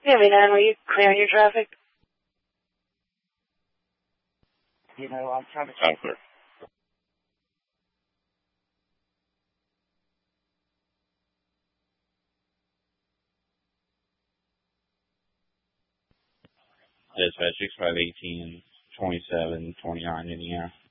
Yeah, man, will you clear your traffic? You know, I'm trying to... Sounds clear. Dispatch 6518 2729 Indiana.